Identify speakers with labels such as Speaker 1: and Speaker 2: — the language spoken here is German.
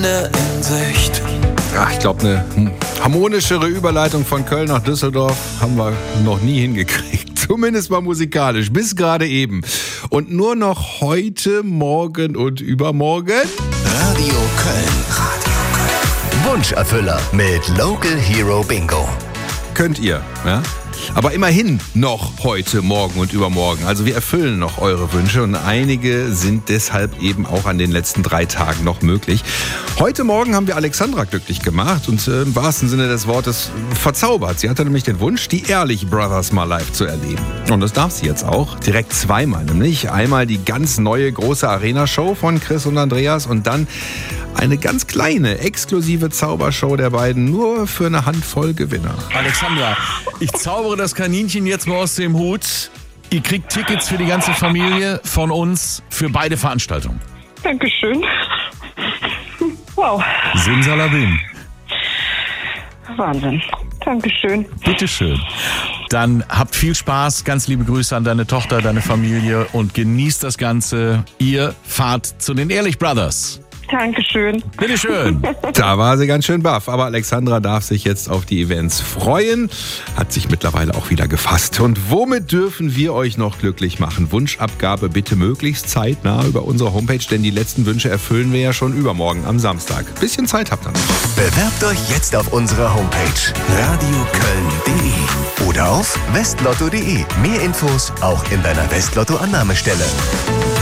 Speaker 1: in Sicht.
Speaker 2: Ach, ich glaube, eine harmonischere Überleitung von Köln nach Düsseldorf haben wir noch nie hingekriegt. Zumindest mal musikalisch, bis gerade eben. Und nur noch heute, morgen und übermorgen.
Speaker 1: Radio Köln.
Speaker 3: Wunscherfüller mit Local Hero Bingo.
Speaker 2: Könnt ihr, ja? Aber immerhin noch heute, morgen und übermorgen. Also wir erfüllen noch eure Wünsche und einige sind deshalb eben auch an den letzten 3 Tagen noch möglich. Heute Morgen haben wir Alexandra glücklich gemacht und im wahrsten Sinne des Wortes verzaubert. Sie hatte nämlich den Wunsch, die Ehrlich Brothers mal live zu erleben. Und das darf sie jetzt auch. Direkt zweimal nämlich. Einmal die ganz neue große Arena-Show von Chris und Andreas und dann eine ganz kleine, exklusive Zaubershow der beiden, nur für eine Handvoll Gewinner.
Speaker 4: Alexandra, ich zaubere das Kaninchen jetzt mal aus dem Hut. Ihr kriegt Tickets für die ganze Familie von uns für beide Veranstaltungen.
Speaker 5: Dankeschön. Wow.
Speaker 4: Simsalabim.
Speaker 5: Wahnsinn. Dankeschön.
Speaker 4: Bitteschön. Dann habt viel Spaß. Ganz liebe Grüße an deine Tochter, deine Familie und genießt das Ganze. Ihr fahrt zu den Ehrlich Brothers.
Speaker 5: Dankeschön.
Speaker 4: Bitteschön.
Speaker 2: Da war sie ganz schön baff. Aber Alexandra darf sich jetzt auf die Events freuen. Hat sich mittlerweile auch wieder gefasst. Und womit dürfen wir euch noch glücklich machen? Wunschabgabe bitte möglichst zeitnah über unsere Homepage, denn die letzten Wünsche erfüllen wir ja schon übermorgen am Samstag. Bisschen Zeit habt ihr noch.
Speaker 3: Bewerbt euch jetzt auf unserer Homepage radioköln.de oder auf westlotto.de. Mehr Infos auch in deiner Westlotto-Annahmestelle.